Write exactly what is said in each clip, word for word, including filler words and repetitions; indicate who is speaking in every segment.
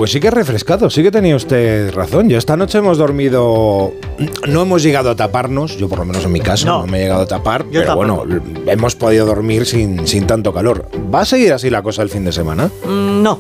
Speaker 1: Pues sí que refrescado, sí que tenía usted razón. Yo esta noche hemos dormido, no hemos llegado a taparnos, yo por lo menos en mi caso no, no me he llegado a tapar, yo pero tampoco. Bueno, hemos podido dormir sin, sin tanto calor. ¿Va a seguir así la cosa el fin de semana?
Speaker 2: Mm, no.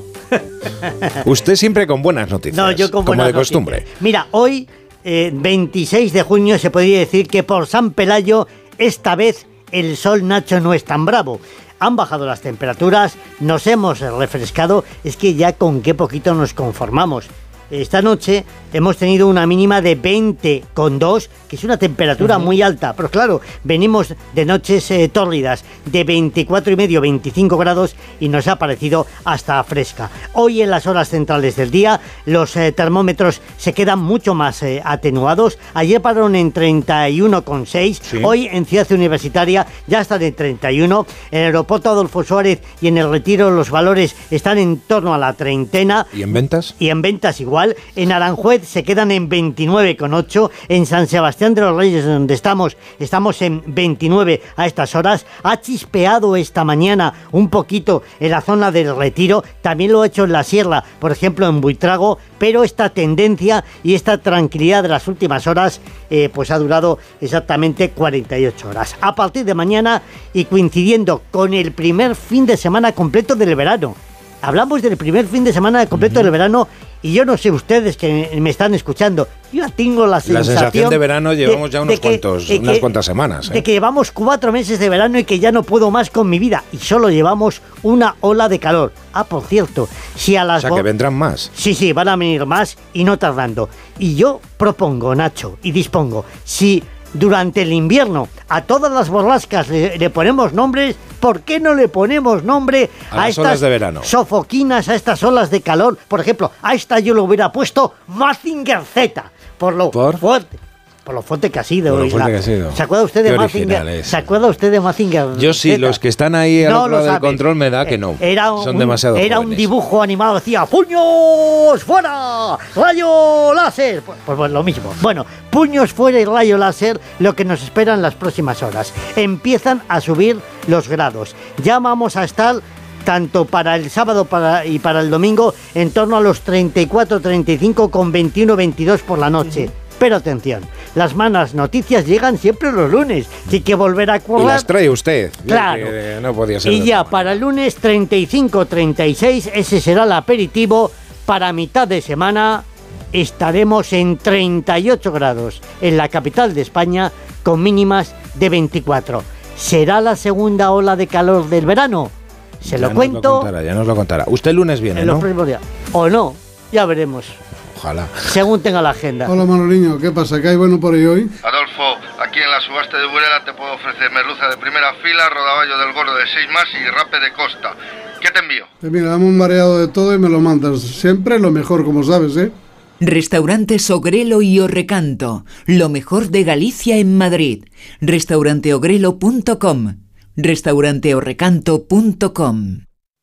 Speaker 1: Usted siempre con buenas noticias,
Speaker 2: no, yo con
Speaker 1: como
Speaker 2: buenas
Speaker 1: de costumbre.
Speaker 2: Noticias. Mira, hoy, eh, veintiséis de junio, se podría decir que por San Pelayo, esta vez el sol, Nacho, no es tan bravo. Han bajado las temperaturas, nos hemos refrescado, es que ya con qué poquito nos conformamos. Esta noche hemos tenido una mínima de veinte coma dos, que es una temperatura uh-huh. muy alta, pero claro, venimos de noches eh, tórridas de veinticuatro y medio, veinticinco grados y nos ha parecido hasta fresca. Hoy en las horas centrales del día los eh, termómetros se quedan mucho más eh, atenuados. Ayer pararon en treinta y uno coma seis, sí. Hoy en Ciudad Universitaria ya están en treinta y uno, en el aeropuerto Adolfo Suárez y en el Retiro los valores están en torno a la treintena.
Speaker 1: ¿Y en ventas?
Speaker 2: Y en ventas igual. En Aranjuez se quedan en veintinueve coma ocho, en San Sebastián de los Reyes, donde estamos, estamos en veintinueve a estas horas. Ha chispeado esta mañana un poquito en la zona del Retiro, también lo ha hecho en la Sierra, por ejemplo en Buitrago, pero esta tendencia y esta tranquilidad de las últimas horas eh, pues ha durado exactamente cuarenta y ocho horas. A partir de mañana y coincidiendo con el primer fin de semana completo del verano, hablamos del primer fin de semana completo uh-huh. del verano. Y yo no sé ustedes que me están escuchando, yo tengo la sensación...
Speaker 1: La sensación de verano llevamos de, ya unos
Speaker 2: que,
Speaker 1: cuantos,
Speaker 2: que,
Speaker 1: unas cuantas semanas. ¿eh?
Speaker 2: De que llevamos cuatro meses de verano y que ya no puedo más con mi vida. Y solo llevamos una ola de calor. Ah, por cierto, si a las...
Speaker 1: O sea, que vendrán más.
Speaker 2: Sí, sí, van a venir más y no tardando. Y yo propongo, Nacho, y dispongo, si durante el invierno a todas las borrascas le, le ponemos nombres, ¿por qué no le ponemos nombre
Speaker 1: a,
Speaker 2: a estas
Speaker 1: olas de verano?
Speaker 2: Sofoquinas, a estas olas de calor? Por ejemplo, a esta yo lo hubiera puesto Mazinger Z, por lo
Speaker 1: ¿Por?
Speaker 2: fuerte. Por lo fuerte que ha sido.
Speaker 1: Por lo fuerte que ha sido.
Speaker 2: ¿Se acuerda usted de Mazinger? ¿Se acuerda usted de Mazinger?
Speaker 1: Yo sí,
Speaker 2: Z?
Speaker 1: Los que están ahí al
Speaker 2: no
Speaker 1: otro lado del control me da que no.
Speaker 2: Era un,
Speaker 1: Son demasiado
Speaker 2: Era
Speaker 1: jóvenes.
Speaker 2: Un dibujo animado, decía ¡puños fuera! ¡Rayo láser! Pues, pues lo mismo. Bueno, puños fuera y rayo láser, lo que nos espera en las próximas horas. Empiezan a subir los grados. Ya vamos a estar... tanto para el sábado para, y para el domingo, en torno a los treinta y cuatro, treinta y cinco, con veintiuno, veintidós por la noche. Pero atención, las malas noticias llegan siempre los lunes, así que volver a currar...
Speaker 1: Y las trae usted.
Speaker 2: Claro.
Speaker 1: Que no podía ser.
Speaker 2: Y ya para el lunes treinta y cinco, treinta y seis, ese será el aperitivo. Para mitad de semana estaremos en treinta y ocho grados en la capital de España, con mínimas de veinticuatro. ¿Será la segunda ola de calor del verano? Se lo
Speaker 1: ya
Speaker 2: cuento.
Speaker 1: Nos lo contará, ya nos lo contará. Usted el lunes viene,
Speaker 2: en
Speaker 1: ¿no?
Speaker 2: Los próximos días. O no, ya veremos.
Speaker 1: Ojalá.
Speaker 2: Según tenga la agenda.
Speaker 3: Hola Manoliño, ¿qué pasa? ¿Qué hay bueno por ahí hoy?
Speaker 4: Adolfo, aquí en la subasta de Burela te puedo ofrecer merluza de primera fila, rodaballo del gordo de seis más y rape de costa. ¿Qué te envío?
Speaker 3: Pues mira, dame un mareado de todo y me lo mandas. Siempre lo mejor, como sabes, ¿eh?
Speaker 5: Restaurantes Ogrelo y Orrecanto, lo mejor de Galicia en Madrid. restaurante ogrelo punto com, restaurante orrecanto punto com.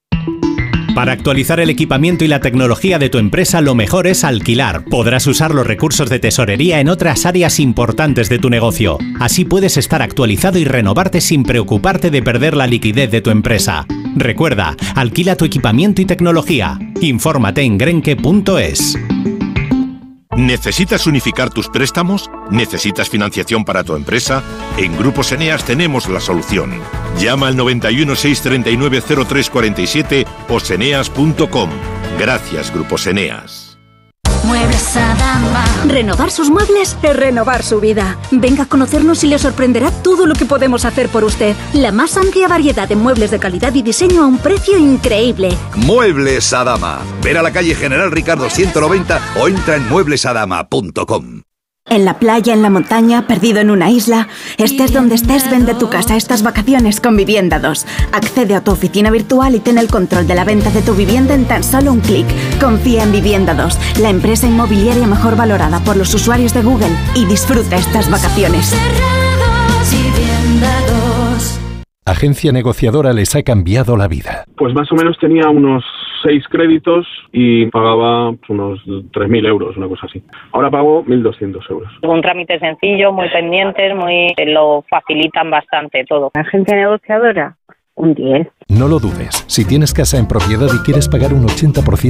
Speaker 6: Para actualizar el equipamiento y la tecnología de tu empresa, lo mejor es alquilar. Podrás usar los recursos de tesorería en otras áreas importantes de tu negocio. Así puedes estar actualizado y renovarte sin preocuparte de perder la liquidez de tu empresa. Recuerda, alquila tu equipamiento y tecnología. Infórmate en grenke punto es.
Speaker 7: ¿Necesitas unificar tus préstamos? ¿Necesitas financiación para tu empresa? En Grupos Eneas tenemos la solución. Llama al noventa y uno, seiscientos treinta y nueve, cero tres cuarenta y siete o seneas punto com. Gracias, Grupos Eneas.
Speaker 8: Muebles Adama. Renovar sus muebles es renovar su vida. Venga a conocernos y le sorprenderá todo lo que podemos hacer por usted. La más amplia variedad de muebles de calidad y diseño a un precio increíble.
Speaker 9: Muebles Adama. Ven a la calle General Ricardo ciento noventa o entra en muebles adama punto com.
Speaker 10: En la playa, en la montaña, perdido en una isla, estés donde estés, vende tu casa estas vacaciones con Vivienda dos. Accede a tu oficina virtual y ten el control de la venta de tu vivienda en tan solo un clic. Confía en Vivienda dos, la empresa inmobiliaria mejor valorada por los usuarios de Google, y disfruta estas vacaciones.
Speaker 11: Agencia Negociadora les ha cambiado la vida.
Speaker 12: Pues más o menos tenía unos seis créditos y pagaba unos tres mil euros, una cosa así. Ahora pago mil doscientos euros.
Speaker 13: Un trámite sencillo, muy pendientes, muy lo facilitan bastante todo.
Speaker 14: Agencia Negociadora, un diez.
Speaker 11: No lo dudes. Si tienes casa en propiedad y quieres pagar un ochenta por ciento